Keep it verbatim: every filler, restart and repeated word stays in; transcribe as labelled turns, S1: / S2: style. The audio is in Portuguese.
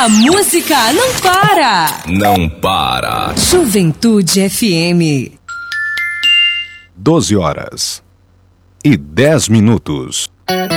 S1: A música não para.
S2: Não para.
S1: Juventude F M.
S3: doze horas e dez minutos.